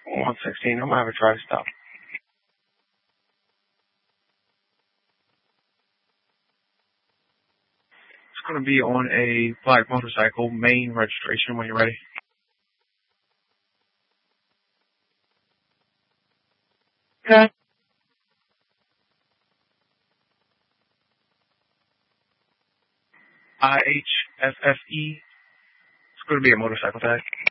116, I'm gonna have a try to stop. It's gonna be on a black motorcycle, main registration when you're ready. Okay. IHFFE. It's gonna be a motorcycle tag.